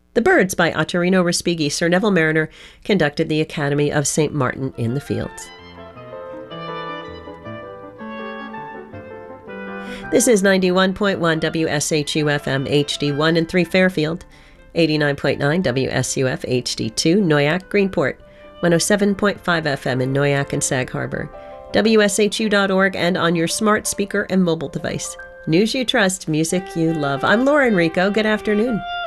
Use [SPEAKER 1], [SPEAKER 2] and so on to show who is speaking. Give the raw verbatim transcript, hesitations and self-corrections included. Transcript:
[SPEAKER 1] The Birds by Ottorino Respighi. Sir Neville Marriner conducted the Academy of Saint Martin in the Fields. This is ninety-one point one W S H U F M H D one and three Fairfield, eighty-nine point nine W S U F H D two Noyac Greenport, one oh seven point five F M in Noyac and Sag Harbor, W S H U dot org, and on your smart speaker and mobile device. News you trust, music you love. I'm Laura Enrico. Good afternoon.